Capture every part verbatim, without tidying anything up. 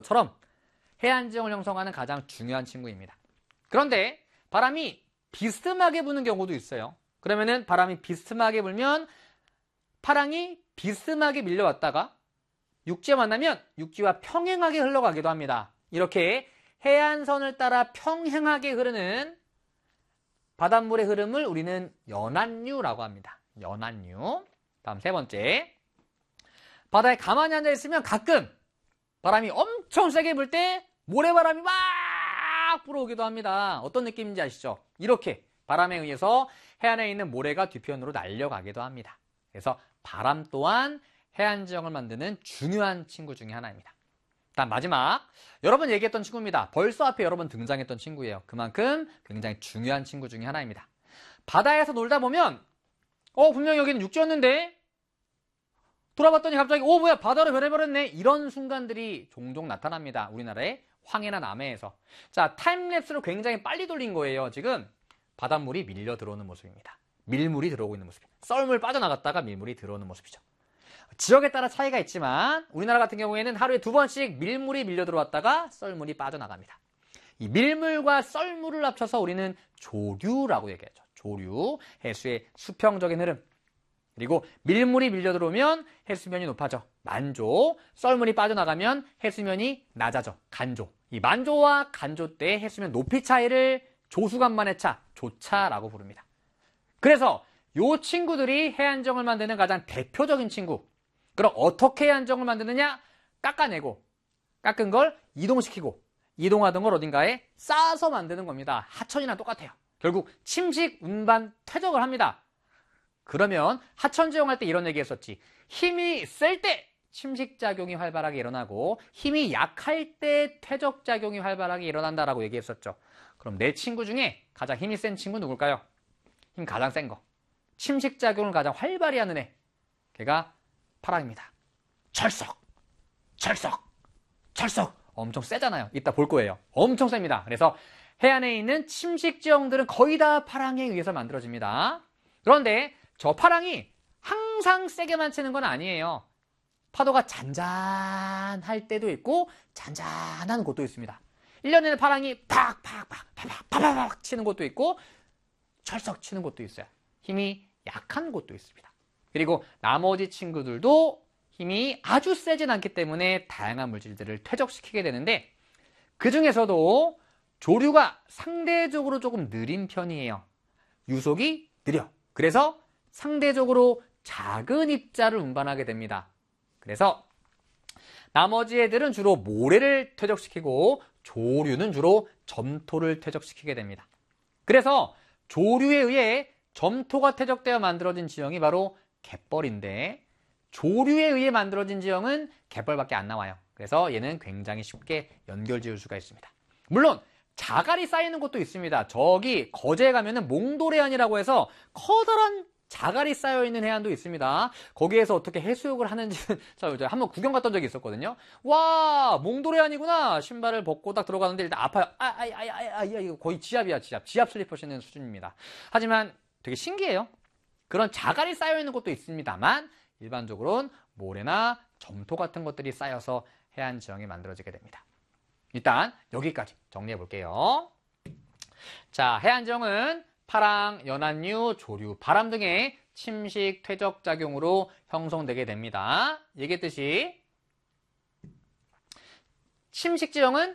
처럼 해안 지형을 형성하는 가장 중요한 친구입니다. 그런데 바람이 비스듬하게 부는 경우도 있어요. 그러면은 바람이 비스듬하게 불면 파랑이 비스듬하게 밀려왔다가 육지에 만나면 육지와 평행하게 흘러가기도 합니다. 이렇게 해안선을 따라 평행하게 흐르는 바닷물의 흐름을 우리는 연안류라고 합니다. 연안류. 다음 세 번째. 바다에 가만히 앉아 있으면 가끔 바람이 엄청 세게 불 때 모래바람이 막 불어오기도 합니다. 어떤 느낌인지 아시죠? 이렇게 바람에 의해서 해안에 있는 모래가 뒤편으로 날려가기도 합니다. 그래서 바람 또한 해안 지형을 만드는 중요한 친구 중에 하나입니다. 다음 마지막, 여러 번 얘기했던 친구입니다. 벌써 앞에 여러 번 등장했던 친구예요. 그만큼 굉장히 중요한 친구 중에 하나입니다. 바다에서 놀다 보면 어 분명히 여기는 육지였는데 돌아봤더니 갑자기 오 뭐야 바다로 변해버렸네, 이런 순간들이 종종 나타납니다. 우리나라의 황해나 남해에서. 자, 타임랩스로 굉장히 빨리 돌린 거예요. 지금 바닷물이 밀려 들어오는 모습입니다. 밀물이 들어오고 있는 모습. 썰물 빠져나갔다가 밀물이 들어오는 모습이죠. 지역에 따라 차이가 있지만 우리나라 같은 경우에는 하루에 두 번씩 밀물이 밀려 들어왔다가 썰물이 빠져나갑니다. 이 밀물과 썰물을 합쳐서 우리는 조류라고 얘기하죠. 조류, 해수의 수평적인 흐름. 그리고 밀물이 밀려 들어오면 해수면이 높아져. 만조, 썰물이 빠져나가면 해수면이 낮아져. 간조. 이 만조와 간조 때 해수면 높이 차이를 조수간만의 차, 조차라고 부릅니다. 그래서 이 친구들이 해안정을 만드는 가장 대표적인 친구. 그럼 어떻게 해안정을 만드느냐? 깎아내고, 깎은 걸 이동시키고, 이동하던 걸 어딘가에 쌓아서 만드는 겁니다. 하천이랑 똑같아요. 결국 침식, 운반, 퇴적을 합니다. 그러면 하천지형 할 때 이런 얘기 했었지. 힘이 셀 때 침식작용이 활발하게 일어나고 힘이 약할 때 퇴적작용이 활발하게 일어난다라고 얘기했었죠. 그럼 내 친구 중에 가장 힘이 센 친구 누굴까요? 힘 가장 센 거. 침식작용을 가장 활발히 하는 애. 걔가 파랑입니다. 철썩! 철썩! 철썩! 엄청 세잖아요. 이따 볼 거예요. 엄청 셉니다. 그래서 해안에 있는 침식지형들은 거의 다 파랑에 의해서 만들어집니다. 그런데 저 파랑이 항상 세게만 치는 건 아니에요. 파도가 잔잔할 때도 있고 잔잔한 곳도 있습니다. 일 년 내내 파랑이 팍팍팍팍팍팍 치는 곳도 있고 철썩 치는 곳도 있어요. 힘이 약한 곳도 있습니다. 그리고 나머지 친구들도 힘이 아주 세진 않기 때문에 다양한 물질들을 퇴적시키게 되는데 그 중에서도 조류가 상대적으로 조금 느린 편이에요. 유속이 느려. 그래서 상대적으로 작은 입자를 운반하게 됩니다. 그래서 나머지 애들은 주로 모래를 퇴적시키고 조류는 주로 점토를 퇴적시키게 됩니다. 그래서 조류에 의해 점토가 퇴적되어 만들어진 지형이 바로 갯벌인데 조류에 의해 만들어진 지형은 갯벌밖에 안 나와요. 그래서 얘는 굉장히 쉽게 연결지을 수가 있습니다. 물론 자갈이 쌓이는 곳도 있습니다. 저기 거제에 가면은 몽돌해안이라고 해서 커다란 자갈이 쌓여있는 해안도 있습니다. 거기에서 어떻게 해수욕을 하는지는 저 한번 구경 갔던 적이 있었거든요. 와, 몽돌해안이구나. 신발을 벗고 딱 들어가는데 일단 아파요. 아, 아, 아, 아, 아, 이거 거의 지압이야, 지압. 지압 슬리퍼 신는 수준입니다. 하지만 되게 신기해요. 그런 자갈이 쌓여있는 곳도 있습니다만 일반적으로는 모래나 점토 같은 것들이 쌓여서 해안 지형이 만들어지게 됩니다. 일단 여기까지 정리해 볼게요. 자, 해안 지형은 파랑, 연안류, 조류, 바람 등의 침식, 퇴적 작용으로 형성되게 됩니다. 얘기했듯이 침식 지형은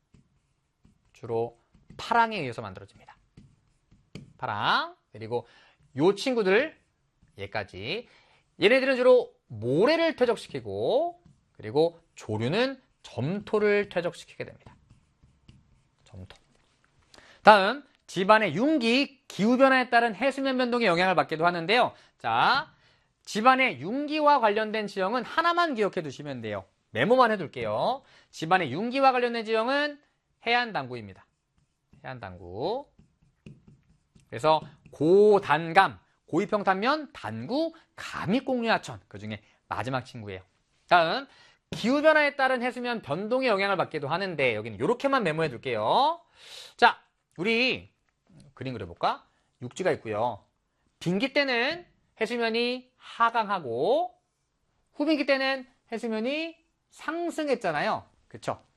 주로 파랑에 의해서 만들어집니다. 파랑, 그리고 요 친구들 얘까지 얘네들은 주로 모래를 퇴적시키고 그리고 조류는 점토를 퇴적시키게 됩니다. 점토. 다음 집안의 융기, 기후변화에 따른 해수면 변동에 영향을 받기도 하는데요. 자, 집안의 융기와 관련된 지형은 하나만 기억해 두시면 돼요. 메모만 해둘게요. 집안의 융기와 관련된 지형은 해안당구입니다. 해안당구. 그래서 고단감, 고위평탄면, 단구, 감익공유하천. 그 중에 마지막 친구예요. 다음, 기후변화에 따른 해수면 변동에 영향을 받기도 하는데 여기는 이렇게만 메모해 둘게요. 자, 우리 그림 그려볼까? 육지가 있고요. 빈기 때는 해수면이 하강하고 후빈기 때는 해수면이 상승했잖아요. 그쵸?